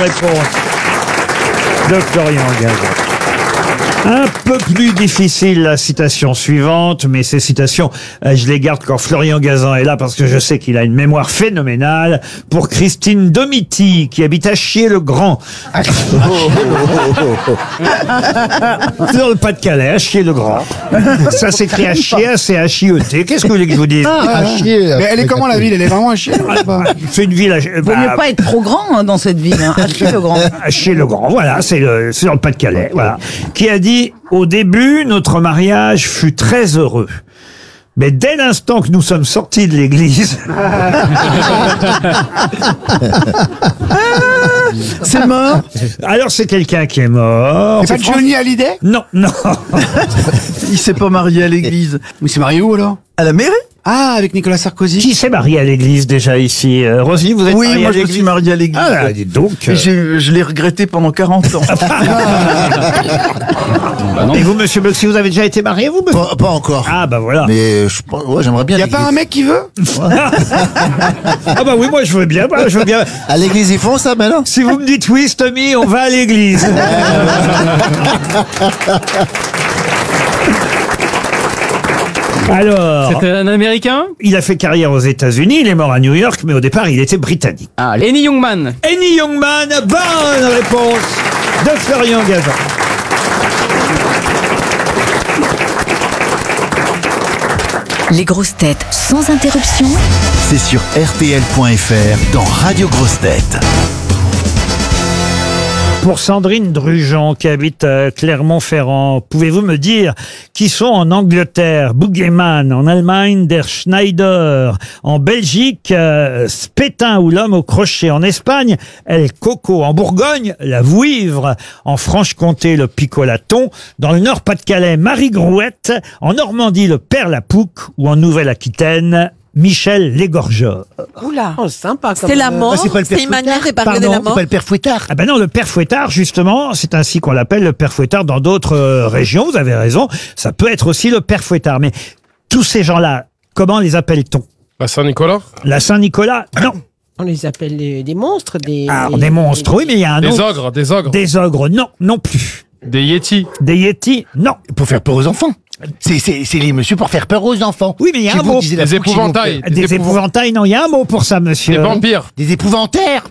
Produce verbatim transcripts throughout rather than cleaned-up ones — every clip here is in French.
réponse de Florian Gazan. Un peu plus difficile la citation suivante, mais ces citations, euh, je les garde quand Florian Gazan est là parce que je sais qu'il a une mémoire phénoménale. Pour Christine Domiti, qui habite à Chier-le-Grand. Dans le Pas-de-Calais, à Chier-le-Grand. Ça s'écrit à Chier, c'est H I E T. Qu'est-ce que vous voulez que je vous dise? Ah, chier. Mais elle est comment la ville? Elle est vraiment à chier? C'est une ville à Vaut mieux pas être trop grand hein, dans cette ville. Hein. À Chier-le-Grand. À Chier-le-Grand, voilà, c'est le, c'est dans le Pas-de-Calais, voilà. Qui a dit: au début, notre mariage fut très heureux. Mais dès l'instant que nous sommes sortis de l'église... C'est mort. Alors c'est quelqu'un qui est mort. C'est pas Johnny Hallyday? Non, non. Il s'est pas marié à l'église. Mais c'est marié où alors? À la mairie? Ah, avec Nicolas Sarkozy. Qui s'est marié à l'église déjà ici? euh, Rosy, vous êtes Oui, mariée moi à je me l'église? suis marié à l'église. Ah, là, dites donc. Et j'ai- je l'ai regretté pendant quarante ans. Et vous, monsieur Bugsy, vous avez déjà été marié, vous? Pas, pas encore. Ah, bah voilà. Mais je, pense- ouais, j'aimerais bien. Y a l'église. pas un mec qui veut? Ah bah oui, moi je veux bien, moi, je veux bien. À l'église, ils font ça maintenant? Si vous me dites oui, Tommy, on va à l'église. Alors, C'était un Américain? il a fait carrière aux États-Unis, il est mort à New York, mais au départ, il était britannique. Ah, Lenny Youngman. Henny Youngman, bonne réponse de Florian Gazan. Les grosses têtes sans interruption. C'est sur R T L point F R dans Radio Grosses Têtes. Pour Sandrine Drujon, qui habite euh, Clermont-Ferrand, pouvez-vous me dire qui sont en Angleterre Boogeyman, en Allemagne Der Schneider, en Belgique euh, Spétin ou l'homme au crochet, en Espagne El Coco, en Bourgogne la Vouivre, en Franche-Comté le Picolaton, dans le Nord-Pas-de-Calais Marie Grouette, en Normandie le Père Lapouque ou en Nouvelle-Aquitaine Michel Légorgeur. Oula, Oh, sympa. c'est la mort, Ah, c'est pas le c'est père une manière Fouettard. d'épargner Pardon, la C'est mort. pas le père Fouettard. Ah ben non, le père Fouettard, justement, c'est ainsi qu'on l'appelle, le père Fouettard dans d'autres euh, régions, vous avez raison, ça peut être aussi le père Fouettard. Mais tous ces gens-là, comment les appelle-t-on? À Saint-Nicolas? La Saint-Nicolas? Non. On les appelle des, des monstres, des... Alors, des monstres, oui, mais il y a un Des autre. ogres, des ogres. Des ogres, non, non plus. Des yétis. Des yétis, non. Pour faire peur aux enfants. C'est, c'est, c'est les messieurs pour faire peur aux enfants. Oui, mais il y a Qui un vous mot. disaient la Des fois qu'ils vont épouvantails. faire- Des, Des épouvantails, non, il y a un mot pour ça, monsieur. Des vampires. Des épouvantaires.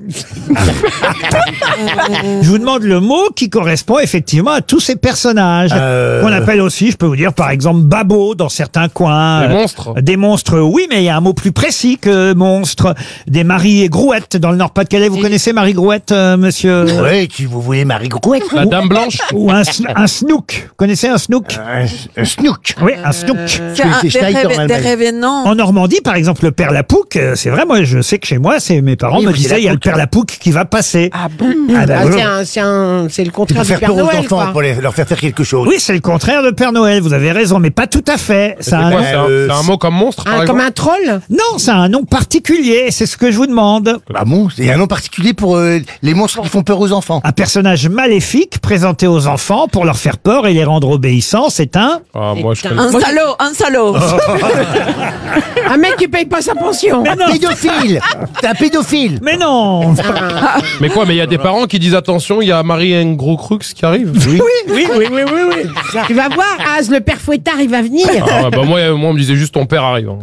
Je vous demande le mot qui correspond effectivement à tous ces personnages. Euh. Qu'on appelle aussi, je peux vous dire, par exemple, Babot dans certains coins. Des Euh, monstres. Des monstres, oui, mais il y a un mot plus précis que monstre. Des Marie et Grouette dans le Nord-Pas-de-Calais. Vous connaissez Marie Grouette, euh, monsieur? Ouais, si vous voulez Marie Grouette. La dame blanche. Ou un, s- un snook. Vous connaissez un snook? Un, un snook. Oui, un snook. C'est un- c'est des, Schneider, réve- en des Allemagne. révénants. En Normandie, par exemple, le père Lapouque, euh, c'est vrai, moi, je sais que chez moi, c'est mes parents Oui, me vous, c'est disaient, la il y a le poutre. père Lapouque qui va passer. Ah bon Ah, bah, Ah, oui. c'est, un, c'est, un, c'est le C'est contraire pour du faire Père peur aux Noël, enfants, quoi. pour les- leur faire faire quelque chose. Oui, c'est le contraire de Père Noël, vous avez raison, mais pas tout à fait. C'est Ça a un quoi? nom- C'est un, euh, c'est un mot comme monstre, par Un, comme exemple? un troll. Non, ça a un nom particulier, c'est ce que je vous demande. Bah bon, il y a un nom particulier pour euh, les monstres qui font peur aux enfants. Un personnage maléfique présenté aux enfants pour leur faire peur et les rendre obéissants, c'est un... Ah, moi, je Putain. connais. Un salaud, un salaud. Un mec qui paye pas sa pension. Mais non, Pédophile. C'est un pédophile. mais non. Mais quoi, mais il y a des parents qui disent attention, il y a Marie un gros crux qui arrive. Oui, oui, oui, oui, oui, oui. Tu vas voir, Az, le père Fouettard, il va venir. Ah, ouais, bah moi, euh, moi, on me disait juste ton père arrive. hein.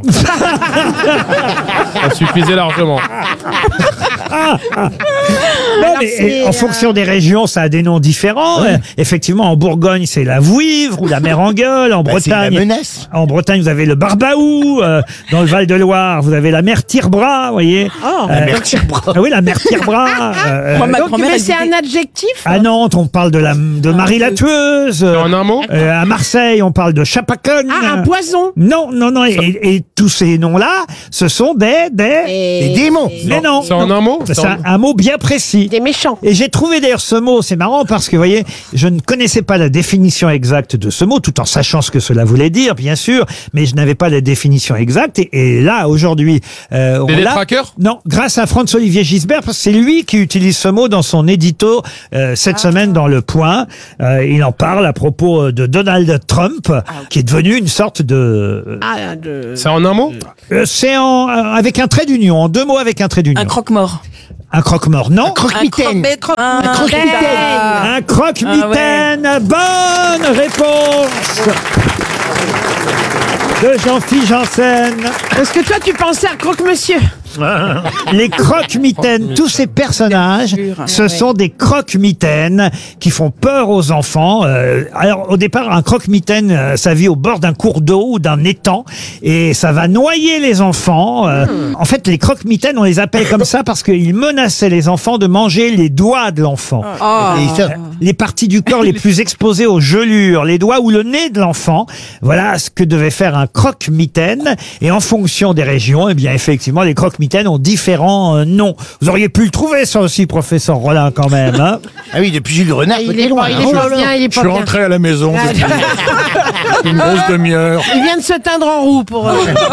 Ça suffisait largement. Non, Alors, mais, c'est, en euh, fonction des régions, ça a des noms différents. Euh, effectivement, en Bourgogne, c'est la Vouivre ou la mer en gueule. En Bah, c'est la Bretagne, menace. en Bretagne, vous avez le Barbaou. Euh, dans le Val-de-Loire, vous avez la mer Tire-Bras, vous voyez. Oh, Euh, Mère Tire-Bras. Ah oui, la mer Tire-Bras. euh, Moi, ma donc, grand-mère, mais elle c'est disait- un adjectif. à Nantes, on parle de la de Marie la tueuse. En un mot? Euh, à Marseille, on parle de Chapaconne. Ah, un poison. Non, non, non. Et, et tous ces noms-là, ce sont des des. Et- Des démons. Mais non. C'est en un mot? C'est C'est en- un, un mot bien précis. Des méchants. Et j'ai trouvé d'ailleurs ce mot, c'est marrant parce que, vous voyez, je ne connaissais pas la définition exacte de ce mot, tout en sachant ce que cela voulait dire, bien sûr, mais je n'avais pas la définition exacte. Et, et là, aujourd'hui, euh, Des on l'a- détraqueurs? Non, grâce à Franz-Olivier Gisbert, parce que c'est lui qui utilise ce mot dans son édito euh, cette semaine dans Le Point. Euh, il en parle à propos de Donald Trump, qui est devenu une sorte de... Ah, de... C'est en un mot? Euh, c'est en, euh, avec un trait d'union, en deux mots avec un trait d'union. Un croque-mort. Un croque-mort, non. Croque-mitaine. Un croque-mitaine. Un croque-mitaine. Bonne réponse de Jean-Philippe Janssen. Est-ce que toi, tu pensais à Croque-Monsieur? Les croque-mitaines, tous ces personnages, ce sont des croque-mitaines qui font peur aux enfants. Euh, alors, au départ, un croque-mitaine, euh, ça vit au bord d'un cours d'eau ou d'un étang et ça va noyer les enfants. Euh, En fait, les croque-mitaines, on les appelle comme ça parce qu'ils menaçaient les enfants de manger les doigts de l'enfant. Et ça- Les parties du corps les plus exposées aux gelures, les doigts ou le nez de l'enfant. Voilà ce que devait faire un croque-mitaine. Et en fonction des régions, eh bien, effectivement, les croque-mitaines ont différents euh, noms. Vous auriez pu le trouver, ça aussi, professeur Rollin, quand même, hein. Ah oui, depuis Jules Renard, Il t'es est loin. pas, il est pas bien, il est Je pas suis bien. rentré à la maison depuis une grosse demi-heure. Il vient de se teindre en roue pour, euh,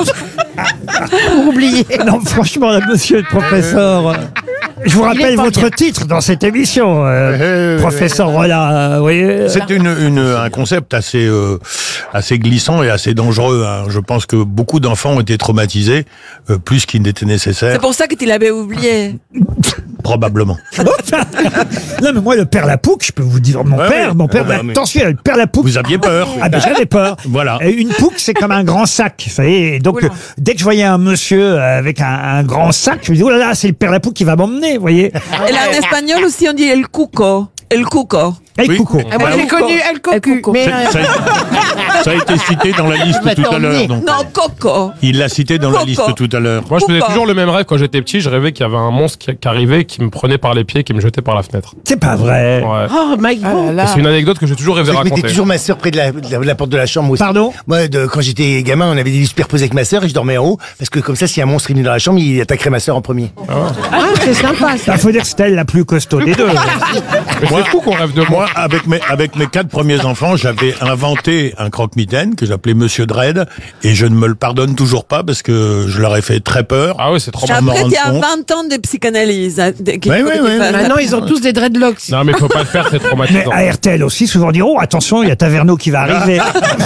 pour oublier. Non, franchement, là, monsieur le professeur, euh, je vous rappelle pas votre bien. titre dans cette émission, euh, Ouais, professeur Rollin, euh, vous voyez. C'est une, une, un concept assez, euh, assez glissant et assez dangereux. Hein. Je pense que beaucoup d'enfants ont été traumatisés, euh, plus qu'il n'était nécessaire, C'est pour ça que tu l'avais oublié. probablement. Non, mais moi, le père Lapouque, je peux vous dire, mon Ouais, père, ouais. mon père, Oh, bah, bah, mais- attention, le père Lapouque. Vous aviez peur. Ah ben j'avais peur. Voilà. Et une pouque, c'est comme un grand sac, vous savez. Et donc, Oula. euh, dès que je voyais un monsieur euh, avec un, un grand sac, je me dis, oh là là, c'est le père Lapouque qui va m'emmener, vous voyez. Et là, en espagnol aussi, on dit el cuco. El cuco. Hey, Oui. coucou. Ah, moi, je l'ai connu, elle cocu. Mais, C'est- euh, Ça a, ça a été cité dans la liste va tout à t'emmener. l'heure. donc. Non, coco. Il l'a cité dans la Coco. liste tout à l'heure. Moi, je faisais Pourquoi toujours le même rêve quand j'étais petit. Je rêvais qu'il y avait un monstre qui, qui arrivait, qui me prenait par les pieds, qui me jetait par la fenêtre. C'est pas vrai. Ouais. oh, Mike Bond. C'est une anecdote que j'ai toujours rêvé Je mettais raconter. toujours ma sœur près de la, de la, de la porte de la chambre aussi. Pardon. Moi, de, quand j'étais gamin, on avait des lits superposés avec ma sœur et je dormais en haut parce que comme ça, si un monstre est venu dans la chambre, il attaquerait ma sœur en premier. Ah, c'est sympa, ça. Il faut dire que c'était elle la plus costaud des deux. Mais c'est fou qu'on rêve de moi. Moi, avec mes, avec mes quatre premiers enfants, j'avais inventé un croque-mitaine que j'appelais Monsieur Dredd et je ne me le pardonne toujours pas parce que je leur ai fait très peur. Ah ouais, c'est trop Sans marrant. m'en Après, rendre tu as compte. vingt ans de psychanalyse. hein, de- qu'il Ouais, faut ouais, que tu ouais. fasses. Maintenant, ils ont tous des dreadlocks. Non, mais faut pas le faire, c'est Mais traumatisant. à R T L aussi, souvent dire, oh, attention, il y a Taverneau qui va arriver.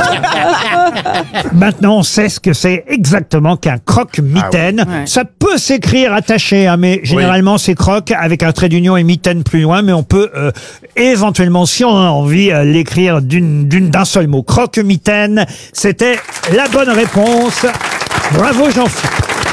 Maintenant, on sait ce que c'est exactement qu'un croque-mitaine. Ah oui. Ouais. Ça peut s'écrire attaché, hein, mais généralement, c'est croque avec un trait d'union et mitaine plus loin, mais on peut euh, éventuellement, si on a envie, euh, l'écrire d'une, d'une, d'un seul mot. Croque-mitaine, c'était la bonne réponse. Bravo, Jean-Philippe.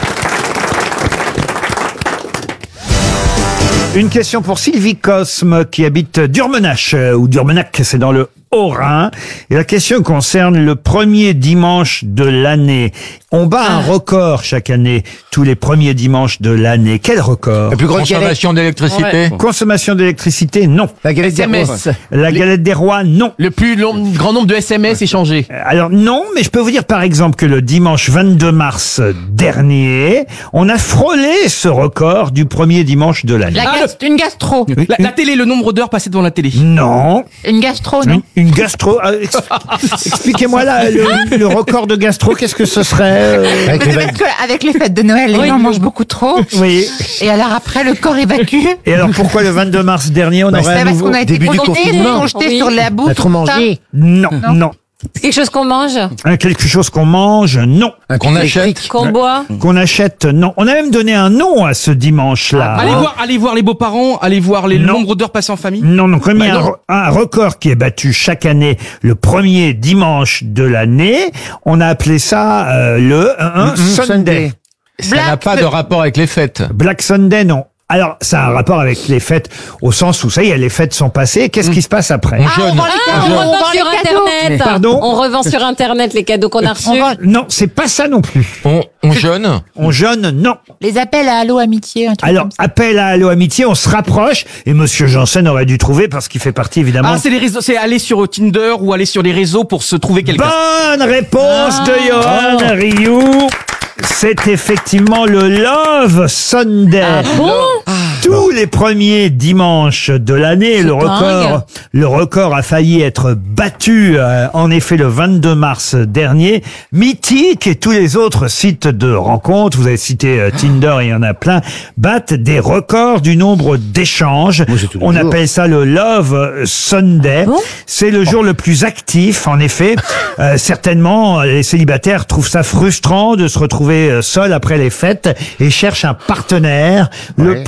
Une question pour Sylvie Cosme qui habite Durmenache, euh, ou Durmenac, c'est dans le Haut-Rhin. Et la question concerne le premier dimanche de l'année. On bat un record chaque année, tous les premiers dimanches de l'année. Quel record? La plus grande galette. Consommation d'électricité. Consommation d'électricité, non. La galette des S M S. rois. La galette des rois, non. Le plus long, grand nombre de S M S échangés. Alors non, mais je peux vous dire par exemple que le dimanche vingt-deux mars dernier, on a frôlé ce record du premier dimanche de l'année. La gas- une gastro. Oui, La, la télé, le nombre d'heures passées devant la télé. Non. Une gastro, non Une, une gastro. euh, ex- Expliquez-moi là, le, le record de gastro, qu'est-ce que ce serait euh, Avec les Peut-être vagues. qu'avec les fêtes de Noël, les gens mangent beaucoup trop. Oui. Et alors après, le corps évacue. Et alors pourquoi le vingt-deux mars dernier, on Bah, aurait C'est un parce nouveau... qu'on a été début du confinés, confinement. on jeté Oui. sur la boue. On a trop tout ça. mangé. Non, Non. non. Quelque chose qu'on mange, Hein, quelque chose qu'on mange, non. Un Qu'on truc achète. électrique. qu'on boit. Qu'on achète, non. On a même donné un nom à ce dimanche-là. Allez hein. voir, allez voir les beaux-parents, allez voir les Non. nombres d'heures passées en famille. Non, non, comme il y a Bah un, non. re- un record qui est battu chaque année le premier dimanche de l'année, on a appelé ça euh, le un, Mhm, Sunday. Ça n'a pas de rapport avec les fêtes. Black Sunday, non. Alors, ça a un rapport avec les fêtes, au sens où ça y est, les fêtes sont passées. Qu'est-ce qui se passe après? On jeûne. Ah, on On revend vend sur les cadeaux. Internet. Pardon On revend sur Internet les cadeaux qu'on a reçus. Non, c'est pas ça non plus. On, on jeûne. On jeûne, non. Les appels à Allo Amitié, un truc Alors, comme ça. appel à Allo Amitié, on se rapproche, et Monsieur Janssen aurait dû trouver, parce qu'il fait partie évidemment... Ah, c'est les réseaux, c'est aller sur Tinder ou aller sur les réseaux pour se trouver quelqu'un. Bonne réponse de Johan Rioux. C'est effectivement le Love Sunday. Tous les premiers dimanches de l'année, le record, le record a failli être battu, euh, en effet, le vingt-deux mars dernier. Mythique et tous les autres sites de rencontres, vous avez cité euh, Tinder, il y en a plein, battent des records du nombre d'échanges. Moi, c'est tous les On jours. appelle ça le Love Sunday. C'est le jour le plus actif, en effet. Euh, certainement, les célibataires trouvent ça frustrant de se retrouver euh, seuls après les fêtes et cherchent un partenaire le Ouais. premier dimanche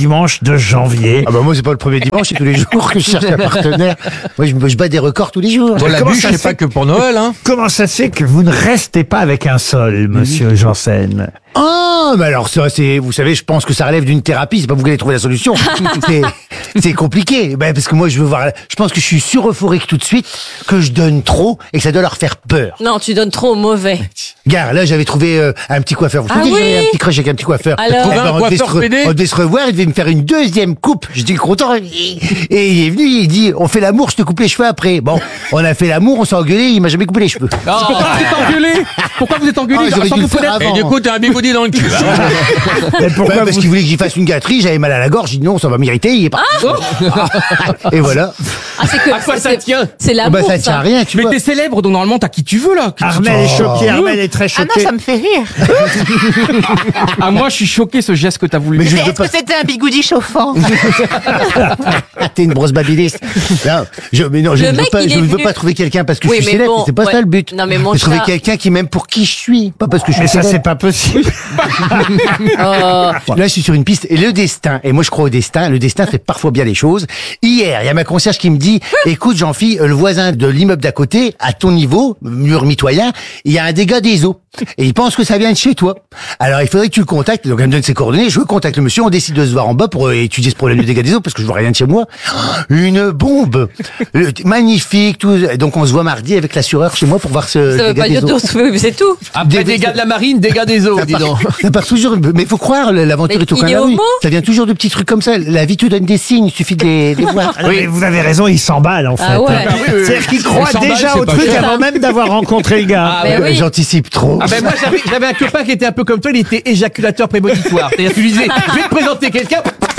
dimanche de janvier. Ah bah moi c'est pas le premier dimanche, c'est tous les jours que je cherche un partenaire. Moi je, je bats des records tous les jours. Bon, la Comment bûche, ça c'est se fait- pas que pour Noël, hein. Comment ça se fait que vous ne restez pas avec un seul, monsieur Janssen? Ah, mais alors ça, c'est, vous savez, je pense que ça relève d'une thérapie. C'est pas vous qui allez trouver la solution. c'est, c'est compliqué. Ben, parce que moi, je veux voir. Je pense que je suis sur euphorique tout de suite, que je donne trop et que ça doit leur faire peur. Non, tu donnes trop au mauvais. Gare, là, j'avais trouvé euh, un petit coiffeur. Vous Ah savez que oui j'avais un petit crush avec un petit coiffeur. Alors Eh Trouvé ben, un on, devait se coiffeur re- pédé on devait se revoir. Il devait me faire une deuxième coupe. J'étais content. Et il est venu, il dit, on fait l'amour, je te coupe les cheveux après. Bon, on a fait l'amour, on s'est engueulé, il m'a jamais coupé les cheveux. Pourquoi vous êtes engueulé Pourquoi vous êtes engueulé Ah, j'aurais sans dû vous le faire connaître avant. Et du coup, t'as un bigoudi dans le cul. Mais pourquoi Ouais, parce vous- qu'il voulait que j'y fasse une gâterie, j'avais mal à la gorge, j'ai dit non, ça va m'irriter, il est parti. Et voilà. Ah, c'est que. À quoi ça c'est- tient C'est Bah, l'amour, ça tient à ça. rien, tu Mais vois. t'es célèbre, donc normalement t'as qui tu veux là. Qui tu- Armel est choqué, Armel est très Ah choqué. non, ça me fait rire. Ah moi je suis choqué ce geste que t'as voulu. Mais faire. je Mais veux est-ce pas. que c'était un bigoudi chauffant? T'es une brosse babyliste. Non, je, mais non, je Le ne veux mec, pas, il je est ne veux venu- pas trouver quelqu'un parce que Oui, je suis mais célèbre, bon, c'est pas ouais. ça le but. Non, mais mon C'est trouver chat- quelqu'un qui m'aime pour qui je suis, pas parce que je suis Mais ça, c'est célèbre. pas possible. Oh. Là, je suis sur une piste et le destin, et moi je crois au destin, le destin fait parfois bien les choses. Hier, il y a ma concierge qui me dit, écoute Jean-Phi, le voisin de l'immeuble d'à côté, à ton niveau, mur mitoyen, il y a un dégât des eaux. Et il pense que ça vient de chez toi. Alors il faudrait que tu le contactes, donc elle me donne ses coordonnées, je contacte le monsieur, on décide de se voir en bas pour euh, étudier ce problème du dégât des eaux, parce que je vois rien de chez moi. Une bombe Le- Magnifique, tout. Donc on se voit mardi avec l'assureur chez moi pour voir ce Ça veut dégât pas des dire eaux. tout, oui, c'est tout. Après dégâts de la marine, dégâts des eaux, dis donc. Ça part toujours, mais il faut croire, l'aventure Mais est au il coin de est la rue. homo Ça vient toujours de petits trucs comme ça. La vie te donne des signes, il suffit de les, de les voir. Ah non, mais vous avez raison, il s'emballe en fait. Ah ouais. C'est-à-dire qu'il croit Il s'emballe, déjà c'est au pas truc cher. avant même d'avoir rencontré le gars. Ah, mais Euh, oui. J'anticipe trop. Ah ben moi j'avais j'avais un copain qui était un peu comme toi, il était éjaculateur prémonitoire. C'est-à-dire tu lui disais, je vais te présenter quelqu'un.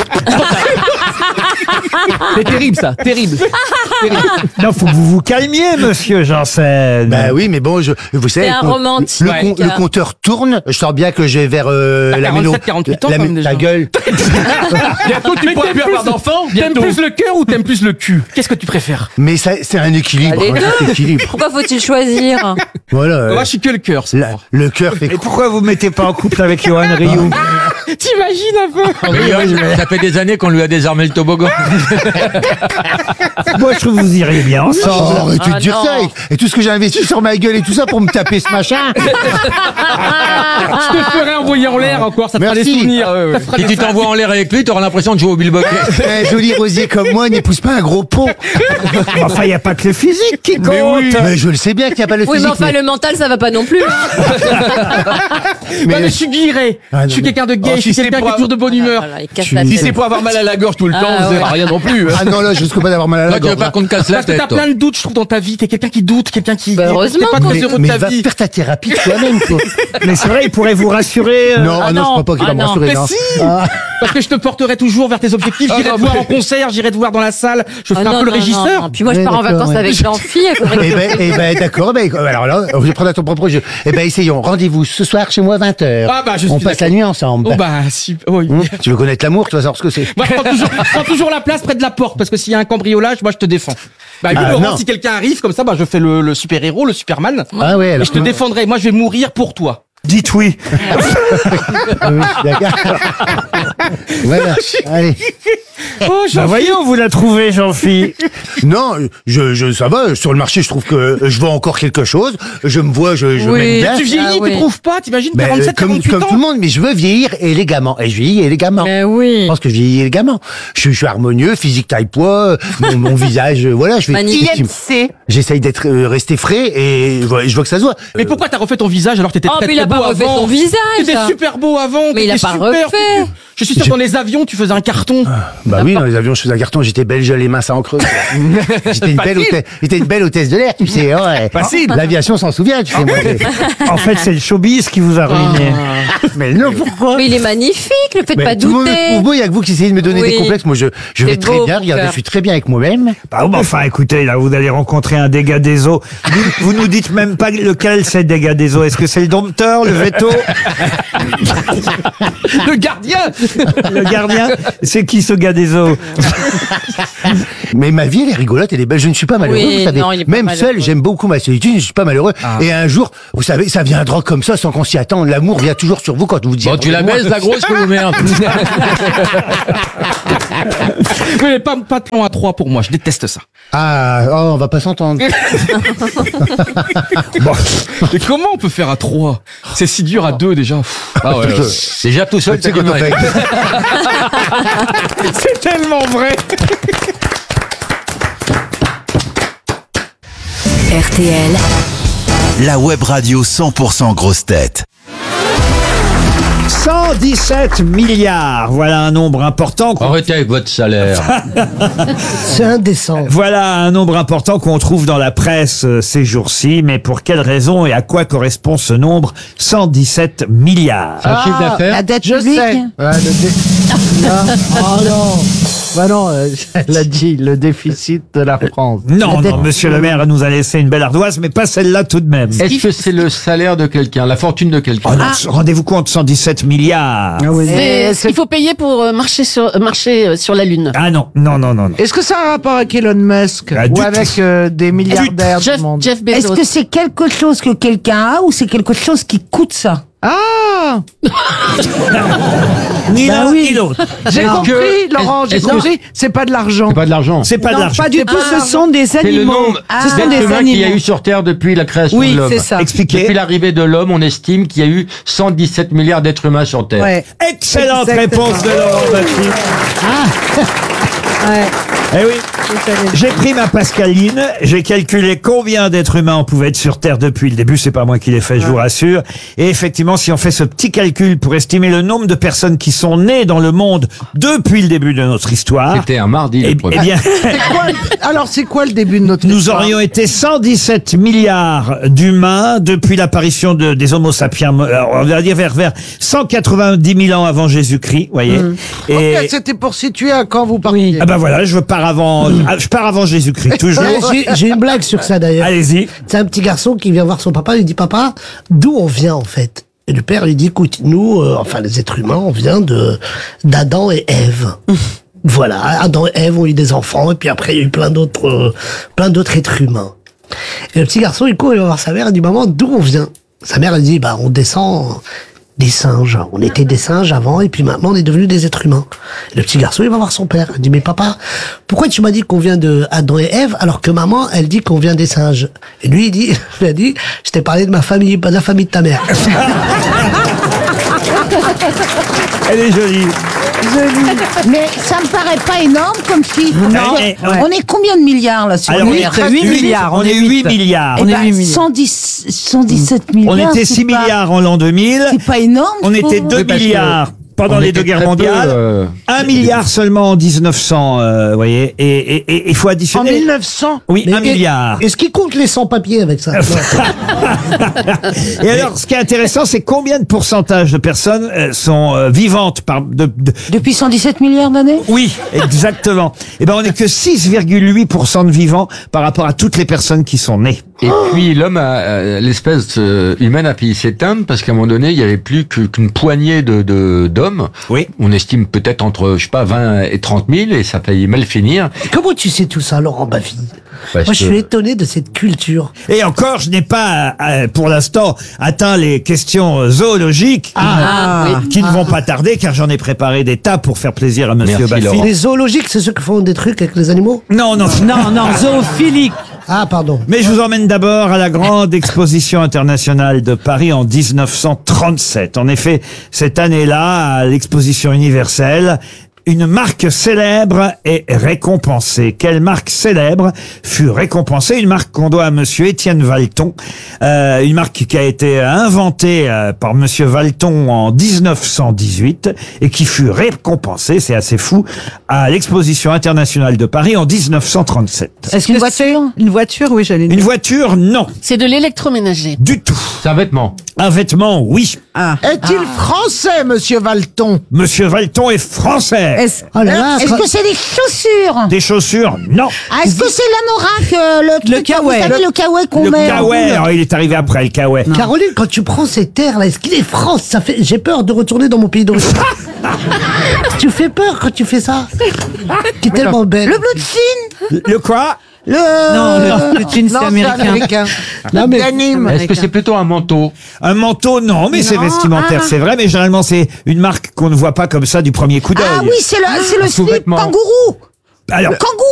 C'est terrible ça, terrible. Non, faut que vous vous calmiez, monsieur Janssen. Bah oui, mais bon, je, vous savez, C'est un le, con- romantique. le, con- le compteur tourne. Je sens bien que je vais vers euh, T'as la méno. quarante-sept, quarante-huit ans, la quand même, mé- Ta déjà. gueule. Bientôt tu pourras plus avoir d'enfants. T'aimes plus le cœur ou t'aimes plus le cul? Qu'est-ce que tu préfères? Mais ça, c'est un équilibre. Les deux. C'est un équilibre. Pourquoi faut-il choisir? Voilà. euh, Moi je suis que le cœur. c'est la- fort. le cœur fait Et quoi? pourquoi vous mettez pas en couple avec Johan Rioux? T'imagines un peu? Mais Johan, ça fait des années qu'on lui a désarmé le toboggan. Moi, je trouve que vous iriez bien ensemble. Oh, arrêtez de Ah, dire non. ça. Et, et tout ce que j'ai investi sur ma gueule et tout ça pour me taper ce machin. Je te ferai envoyer en l'air encore, ça te fera des Merci. souvenirs. Ça te fera Si des- tu t'envoies en l'air avec lui, t'auras l'impression de jouer au billbocket. Un joli rosier comme moi n'épouse pas un gros pot. Enfin, il n'y a pas que le physique qui compte. Mais je le sais bien qu'il n'y a pas le Oui, mais physique. enfin, mais- le mental, ça va pas non plus. Ouais, mais je suis guiré. Ah, non, je suis mais- quelqu'un de gay, Oh, je suis si c'est quelqu'un qui pour- est toujours de bonne humeur. Voilà, il casse la Si tête. c'est pour avoir mal à la gorge tout le temps, Ah, ça sert à ouais. rien non plus. hein. Ah non, là, je risque pas d'avoir mal à la Toi, tu veux gorge. pas qu'on te casse la Parce que tête, t'as toi. plein de doutes, je trouve, dans ta vie. T'es quelqu'un qui doute, quelqu'un qui. Bah, heureusement t'es pas qu'on- très Mais, heureux de mais ta va vie. faire ta thérapie toi-même, quoi. Mais c'est vrai, il pourrait vous rassurer. euh, Non, ah ah non, je non, crois pas qu'il ah va me non. rassurer. Mais non. si Ah. Parce que je te porterai toujours vers tes objectifs. J'irai te voir en concert, j'irai te voir dans la salle. Je ferai Ah un non, peu le non, non, régisseur. non. Puis moi, je Ouais, pars en d'accord, vacances ouais. avec Jean-Phi. il faudrait Eh que- ben, eh ben, d'accord, ben, alors là, je vais prendre à ton propre jeu. Eh ben, essayons. Rendez-vous ce soir chez moi, vingt heures. Ah bah, je On suis passe la d'accord. nuit ensemble. Oh bah, si. Oui. Hum, Tu veux connaître l'amour, tu vas savoir ce que c'est. Moi, je prends, toujours, je prends toujours la place près de la porte parce que s'il y a un cambriolage, moi, je te défends. Bah, lui, Ah, Laurent, non. si quelqu'un arrive comme ça, bah, je fais le, le super-héros, le Superman. Ah ouais, Et alors. je te défendrai. Moi, je vais mourir pour toi. Dites oui. Oui, d'accord. Voilà. Allez. Oh, Bah voyons, vous la trouvez, Jean-Phi. Non, je, je, ça va. Sur le marché, je trouve que je vends encore quelque chose. Je me vois, je, je Oui. m'aime bien. Tu vieillis, Ah tu oui. trouves pas? T'imagines Ben, quarante-sept, comme, quarante-huit comme ans? tout le monde, mais je veux vieillir élégamment. Et je vieillis élégamment. Mais Je oui. pense que je vieillis élégamment. Je, suis- je suis harmonieux, physique taille poids, mon, mon visage, euh, voilà, je fais. Magnifique. I N C. J'essaye d'être euh, resté frais et je vois, je vois que ça se voit. Mais pourquoi t'as refait ton visage alors que t'étais Oh, très, mais il très a beau pas refait avant? son visage. T'étais super beau avant. Mais il a t'étais pas super, refait. Je suis sûr que dans les avions, tu faisais un carton. Bah oui, dans les avions, je faisais un carton, j'étais belle, les mains ça en creux. J'étais une belle Facile. hôtesse, j'étais une belle hôtesse de l'air, tu sais. Ouais. Facile. L'aviation s'en souvient, tu sais. Moi, j'ai- En fait, c'est le showbiz qui vous a ruiné. mais non, pourquoi Mais il est magnifique, le fait de Mais pas tout le monde me douter. trouve beau, il y a que vous qui essayez de me donner Oui. des complexes. Moi, je, je vais C'est très beau, bien, mon regardez, cœur. je suis très bien avec moi-même. Bah, bon, enfin, écoutez, là, vous allez rencontrer un dégât des eaux. Vous, vous nous dites même pas lequel c'est le dégât des eaux. Est-ce que c'est le dompteur, le veto. Le gardien. Le gardien, c'est qui ce gars des eaux? Mais ma vie, elle est rigolote, elle est belle. Je ne suis pas malheureux, Oui, vous savez. non, il est pas Même malheureux. seul, j'aime beaucoup ma solitude, je suis pas malheureux. Ah. Et un jour, vous savez, ça viendra comme ça, sans qu'on s'y attende. L'amour vient toujours sur vous quand vous dites. Bon, tu la baises, la grosse, ou merde. Mais pas, pas de plan à trois pour moi, je déteste ça. Ah, oh, on va pas s'entendre. Mais comment on peut faire à trois? C'est si dur à deux déjà. Ah ouais, ouais. Déjà tout seul, Tu sais, t'as quand du on mal. fait- C'est tellement vrai. R T L, La web radio cent pour cent grosse tête. cent dix-sept milliards, voilà un nombre important. qu'on- Arrêtez avec votre salaire. C'est indécent. Voilà un nombre important qu'on trouve dans la presse euh, ces jours-ci, mais pour quelle raison et à quoi correspond ce nombre cent dix-sept milliards? Un chiffre d'affaires. La dette Je publique. sais. Ouais, le dé- Là. Oh non. Bah non, euh, elle a dit le déficit de la France. Non, La dette- non, monsieur le maire nous a laissé une belle ardoise, mais pas celle-là tout de même. Est-ce que c'est le salaire de quelqu'un, la fortune de quelqu'un? Oh non, rendez-vous compte, cent dix-sept milliards. Ah oui. C'est ce qu'il faut payer pour euh, marcher sur euh, marcher euh, sur la lune. Ah non, non, non, non. non. Est-ce que ça a un rapport avec Elon Musk Ah, ou du avec tout. euh, des milliardaires Jeff, du monde? Jeff Est-ce Bezos. que c'est quelque chose que quelqu'un a ou c'est quelque chose qui coûte ça? Ah, Ni Bah l'un oui. ni l'autre. j'ai Est-ce compris, que- Laurent, j'ai est-ce que- compris. C'est pas de l'argent. C'est pas de l'argent. C'est pas de Non, l'argent. pas du tout, ce sont des C'est le animaux. nombre Ce sont des d'êtres humains qu'il y a animaux. eu sur Terre depuis la création Oui, de l'homme. c'est ça. Expliquez. Depuis l'arrivée de l'homme, on estime qu'il y a eu cent dix-sept milliards d'êtres humains sur Terre. Ouais. Excellente Exactement. réponse de Laurent Baffy. Ouais. Eh oui. J'ai pris ma Pascaline, j'ai calculé combien d'êtres humains on pouvait être sur Terre depuis le début, c'est pas moi qui l'ai fait, je vous rassure. Et effectivement, si on fait ce petit calcul pour estimer le nombre de personnes qui sont nées dans le monde depuis le début de notre histoire, C'était un mardi, eh, le premier. eh bien, C'est quoi le- Alors, c'est quoi le début de notre nous histoire aurions été cent dix-sept milliards d'humains depuis l'apparition de, des Homo sapiens, alors, on va dire vers, vers cent quatre-vingt-dix mille ans avant Jésus-Christ, voyez. Et, Ok, c'était pour situer à quand vous partiez. ah ben voilà, je pars avant, ah, je pars avant Jésus-Christ, toujours. J'ai- J'ai une blague sur ça d'ailleurs. Allez-y. C'est un petit garçon qui vient voir son papa, il lui dit papa, d'où on vient en fait? Et le père lui dit écoute, nous, euh, enfin les êtres humains, on vient de d'Adam et Ève. Voilà, Adam et Ève ont eu des enfants et puis après il y a eu plein d'autres euh, plein d'autres êtres humains. Et le petit garçon il court, il va voir sa mère, il dit maman, d'où on vient? Sa mère elle dit bah on descend des singes. On était des singes avant et puis maintenant on est devenus des êtres humains. Et le petit garçon il va voir son père, il dit mais papa, pourquoi tu m'as dit qu'on vient de Adam et Ève alors que maman elle dit qu'on vient des singes? Et lui il dit, il a dit, je t'ai parlé de ma famille, pas de la famille de ta mère. Elle est jolie. Mais ça me paraît pas énorme comme chiffre. Non. Eh, eh, ouais. On est combien de milliards là sur Alors, la on est Terre? presque huit milliards, on est huit milliards. Eh On est ben, huit milliards. cent dix, cent dix-sept On milliards. était c'est six pas- milliards en l'an deux mille. C'est pas énorme. On je était trouve. deux Oui, parce que milliards pendant on les était deux guerres très peu, mondiales. euh, Un milliard seulement en dix-neuf cents, euh, vous voyez. Et et- et il faut En additionner. mille neuf cents. Oui, Mais un et- milliard. Est-ce qu'il compte les sans-papiers avec ça? Et alors, ce qui est intéressant, c'est combien de pourcentage de personnes euh, sont euh, vivantes par de, de- Depuis cent dix-sept milliards d'années? Oui, exactement. Et ben, on n'est que six virgule huit pour cent de vivants par rapport à toutes les personnes qui sont nées. Et puis l'homme, a- a- l'espèce euh, humaine a failli s'éteindre parce qu'à un moment donné, il y avait plus que- qu'une poignée de de- d'hommes. Oui. On estime peut-être entre, je sais pas, vingt et trente mille, et ça a failli mal finir. Comment tu sais tout ça, Laurent Baffy? Parce Moi, je que- suis étonné de cette culture. Et encore, je n'ai pas, euh, pour l'instant, atteint les questions zoologiques qui, Ah, ne- qui ne vont pas tarder, car j'en ai préparé des tas pour faire plaisir à Monsieur Merci, Baffy. Laurent. Les zoologiques, c'est ceux qui font des trucs avec les animaux? Non, non. Non, non, zoophilique. Ah, pardon. Mais je vous emmène d'abord à la grande exposition internationale de Paris en dix-neuf cent trente-sept. En effet, cette année-là, à l'exposition universelle, une marque célèbre est récompensée. Quelle marque célèbre fut récompensée? Une marque qu'on doit à Monsieur Étienne Valton, euh, une marque qui a été inventée euh, par Monsieur Valton en dix-neuf cent dix-huit et qui fut récompensée, c'est assez fou, à l'exposition internationale de Paris en dix-neuf cent trente-sept. Est-ce qu'une voiture? Une voiture, oui, j'allais Une voiture, non, C'est de l'électroménager. du tout. C'est un vêtement. Un vêtement, oui. Est-il français, monsieur Valton? Monsieur Valton est français. Ouais. Est-ce Oh là là, est-ce quand- que c'est des chaussures? Des chaussures, non. Ah, est-ce que c'est l'anorak, euh, le truc, kawaii. vous savez, le kawaii qu'on Le met en kawaii, boule? alors, il est arrivé après le kawaii. Caroline, quand tu prends cet air là, est-ce qu'il est France? Ça fait, j'ai peur de retourner dans mon pays d'origine. Tu fais peur quand tu fais ça. Qui est tellement belle. Le bleu de Chine? Le quoi? Le... Non, le, le jean, c'est américain. Non, mais- Est-ce que c'est plutôt un manteau? Un manteau, non, mais c'est Non, vestimentaire, ah. c'est vrai, mais généralement c'est une marque qu'on ne voit pas comme ça du premier coup d'œil. Ah oui, c'est le, c'est le slip sous-vêtement. kangourou. Alors, Kangourou.